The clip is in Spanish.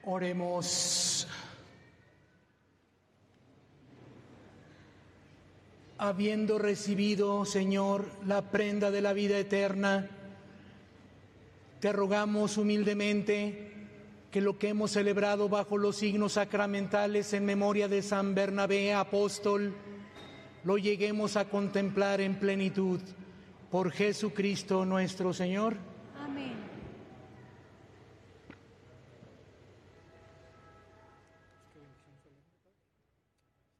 Oremos. Habiendo recibido, Señor, la prenda de la vida eterna, te rogamos humildemente que lo que hemos celebrado bajo los signos sacramentales en memoria de San Bernabé, apóstol, lo lleguemos a contemplar en plenitud. Por Jesucristo nuestro Señor.